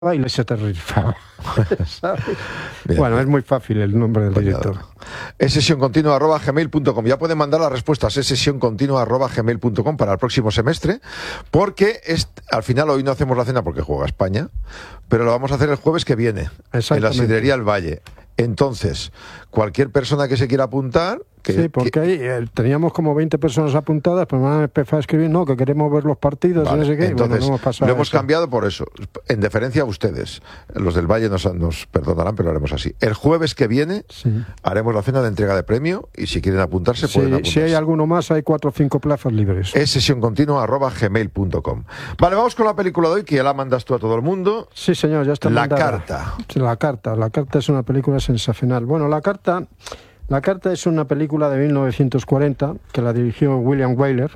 y les aterrorizaba. Bueno, es muy fácil el nombre del director. @gmail.com. Ya pueden mandar las respuestas @gmail.com para el próximo semestre, porque al final hoy no hacemos la cena porque juega España, pero lo vamos a hacer el jueves que viene en la sidrería El Valle. Entonces, cualquier persona que se quiera apuntar... Sí, porque ahí teníamos como 20 personas apuntadas, pero me han empezado a escribir, no, que queremos ver los partidos, vale, y no sé qué. Entonces, bueno, no lo hemos cambiado por eso, en deferencia a ustedes. Los del Valle nos perdonarán, pero lo haremos así. El jueves que viene haremos la cena de entrega de premio, y si quieren apuntarse, pueden apuntarse. Si hay alguno más, hay 4 o 5 plazas libres. @gmail.com. Vale, vamos con la película de hoy, que ya la mandas tú a todo el mundo. Sí, señor, ya está mandada. La Carta es una película sensacional. Bueno, La Carta es una película de 1940 que la dirigió William Wyler.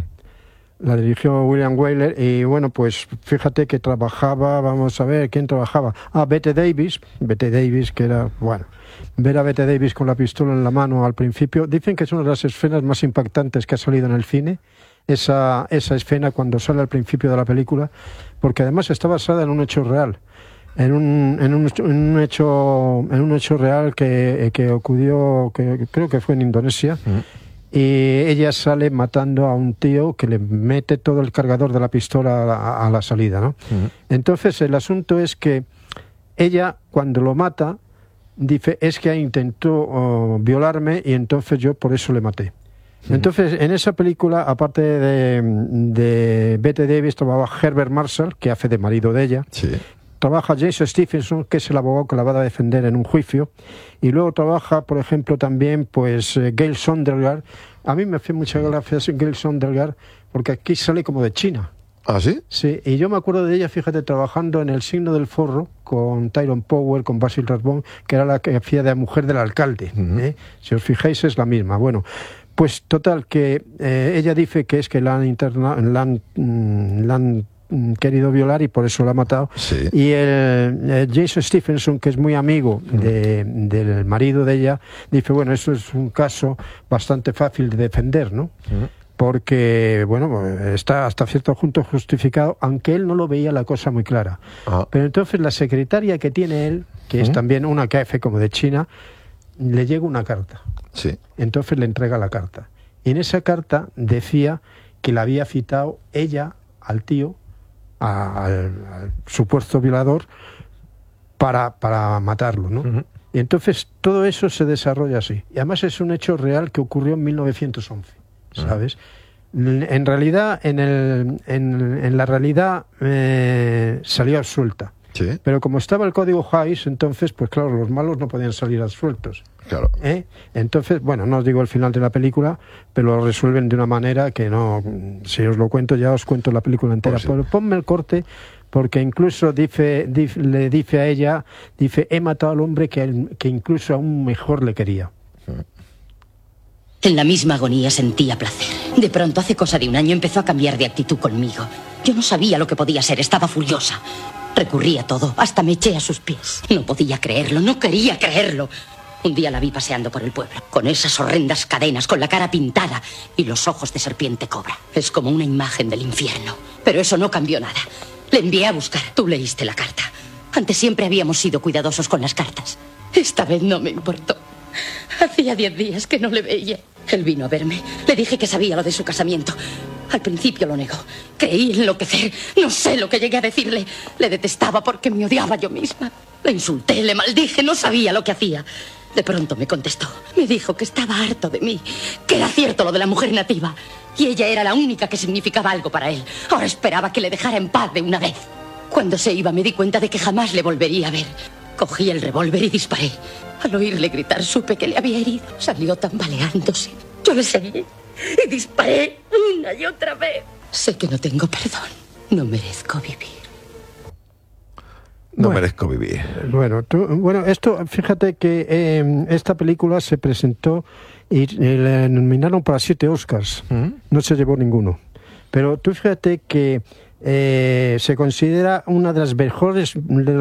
Y bueno, pues fíjate que trabajaba, vamos a ver, ¿quién trabajaba? Bette Davis, que era, bueno, ver a Bette Davis con la pistola en la mano al principio, dicen que es una de las escenas más impactantes que ha salido en el cine, esa escena cuando sale al principio de la película, porque además está basada en un hecho real. En un hecho real que ocurrió, que creo que fue en Indonesia, y ella sale matando a un tío que le mete todo el cargador de la pistola a la salida, ¿no? Entonces el asunto es que ella, cuando lo mata, dice, es que intentó violarme y entonces yo por eso le maté. Entonces, en esa película, aparte de Bette Davis, trabaja Herbert Marshall, que hace de marido de ella. Sí. Trabaja Jason Stephenson, que es el abogado que la va a defender en un juicio, y luego trabaja, por ejemplo, también pues Gail Sondergaard. A mí me hace mucha gracia Gail Sondergaard, porque aquí sale como de China. ¿Ah, sí? Sí, y yo me acuerdo de ella, fíjate, trabajando en El signo del forro, con Tyrone Power, con Basil Rathbone, que era la que hacía de la mujer del alcalde. Si os fijáis, es la misma. Bueno, pues total, que ella dice que es que la han querido violar y por eso la ha matado. Sí. Y el Jason Stephenson, que es muy amigo del marido de ella, dice, bueno, eso es un caso bastante fácil de defender, ¿no? Porque, bueno, está hasta cierto punto justificado, aunque él no lo veía la cosa muy clara. Pero entonces la secretaria que tiene él, que es también una que hace como de China, le llega una carta. Sí. Entonces le entrega la carta. Y en esa carta decía que la había citado ella al tío, al supuesto violador, para matarlo, ¿no? Y entonces todo eso se desarrolla así. Y además es un hecho real que ocurrió en 1911, ¿sabes? En realidad, en la realidad salió absuelta. Sí. Pero como estaba el código Hays, entonces, pues claro, los malos no podían salir absueltos. Claro. Entonces, bueno, no os digo el final de la película, pero lo resuelven de una manera que no... Si os lo cuento ya, os cuento la película entera. Sí. Pero ponme el corte, porque incluso le dice a ella, he matado al hombre que incluso aún mejor le quería. En la misma agonía sentía placer. De pronto, hace cosa de un año, empezó a cambiar de actitud conmigo. Yo no sabía lo que podía ser, estaba furiosa. Recurrí a todo, hasta me eché a sus pies. No podía creerlo, no quería creerlo. Un día la vi paseando por el pueblo, con esas horrendas cadenas, con la cara pintada y los ojos de serpiente cobra. Es como una imagen del infierno. Pero eso no cambió nada. Le envié a buscar. Tú leíste la carta. Antes siempre habíamos sido cuidadosos con las cartas. Esta vez no me importó. Hacía 10 días que no le veía. Él vino a verme. Le dije que sabía lo de su casamiento. Al principio lo negó. Creí enloquecer. No sé lo que llegué a decirle. Le detestaba porque me odiaba yo misma. Le insulté, le maldije, no sabía lo que hacía. De pronto me contestó. Me dijo que estaba harto de mí, que era cierto lo de la mujer nativa. Y ella era la única que significaba algo para él. Ahora esperaba que le dejara en paz de una vez. Cuando se iba me di cuenta de que jamás le volvería a ver. Cogí el revólver y disparé. Al oírle gritar supe que le había herido. Salió tambaleándose. Yo le seguí y disparé una y otra vez. Sé que no tengo perdón. No merezco vivir. No merezco vivir. Bueno, esto, fíjate que esta película se presentó y le nominaron para 7 Oscars. No se llevó ninguno. Pero tú fíjate que se considera una de los mejores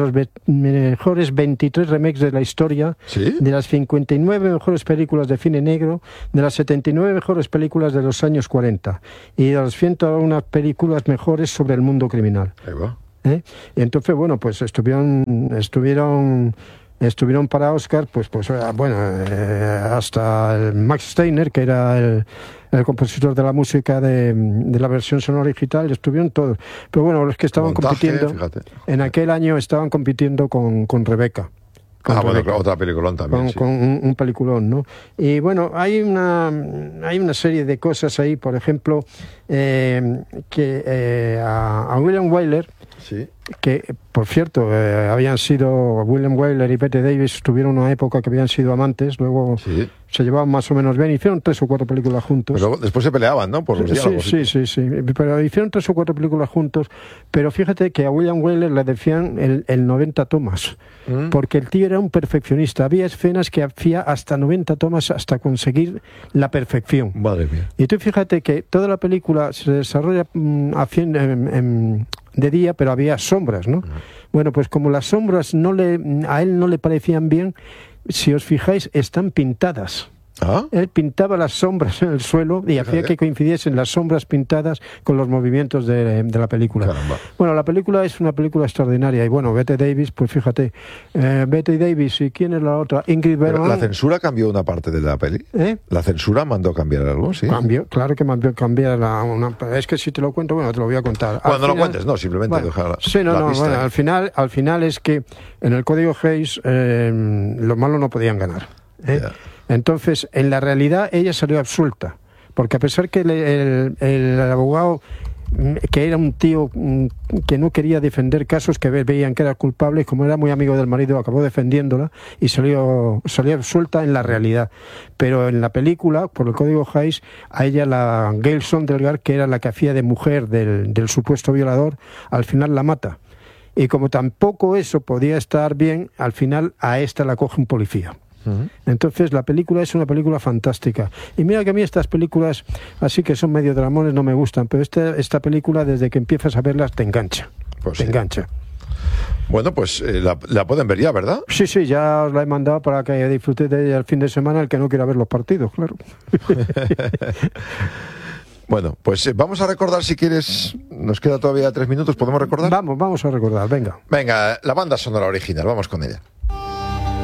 23 remakes de la historia, ¿sí? De las 59 mejores películas de cine negro, de las 79 mejores películas de los años 40 y de las 101 películas mejores sobre el mundo criminal. Ahí va. Y entonces, bueno, pues estuvieron para Oscar, hasta el Max Steiner, que era el compositor de la música de la versión sonora digital, estuvieron todos. Pero bueno, los que estaban compitiendo, fíjate, en aquel año estaban compitiendo con Rebeca. Otra peliculón también. Con un peliculón, ¿no? Y bueno, hay una serie de cosas ahí, por ejemplo, que a William Wyler, sí, que por cierto habían sido William Wyler y Bette Davis, tuvieron una época que habían sido amantes, luego sí, se llevaban más o menos bien, hicieron 3 o 4 películas juntos. Pero después se peleaban, ¿no? Por los diálogos. Sí, pero hicieron 3 o 4 películas juntos, pero fíjate que a William Wyler le decían el 90 tomas, porque el tío era un perfeccionista, había escenas que hacía hasta 90 tomas hasta conseguir la perfección. Madre mía. Y tú fíjate que toda la película se desarrolla de día, pero había sombras, ¿no? Bueno, pues como las sombras a él no le parecían bien, si os fijáis, están pintadas. ¿Ah? Él pintaba las sombras en el suelo y hacía que coincidiesen las sombras pintadas con los movimientos de la película. Caramba. Bueno, la película es una película extraordinaria. Y bueno, Bette Davis, pues fíjate, Bette Davis, ¿y quién es la otra? Ingrid Bergman. ¿La censura cambió una parte de la peli? ¿La censura mandó cambiar algo? Sí. Cambió, claro que mandó cambiar es que si te lo cuento, bueno, te lo voy a contar. Bueno, no lo cuentes, no, simplemente dejar la pista. Bueno, al final es que en el código Hays los malos no podían ganar. Yeah. Entonces, en la realidad, ella salió absuelta, porque a pesar que el abogado, que era un tío que no quería defender casos que veían que era culpable, como era muy amigo del marido, acabó defendiéndola y salió absuelta en la realidad. Pero en la película, por el código Hays, a ella, la Gail Sondergaard, que era la que hacía de mujer del supuesto violador, al final la mata. Y como tampoco eso podía estar bien, al final a esta la coge un policía. Entonces la película es una película fantástica. Y mira que a mí estas películas así que son medio dramones no me gustan, pero esta película desde que empiezas a verlas te engancha. Pues te engancha. Bueno, pues la pueden ver ya, ¿verdad? Sí, ya os la he mandado para que disfrutéis de ella el fin de semana, el que no quiera ver los partidos, claro. Bueno, pues vamos a recordar, si quieres, nos queda todavía 3 minutos, ¿podemos recordar? Vamos a recordar, venga. Venga, la banda sonora original, vamos con ella.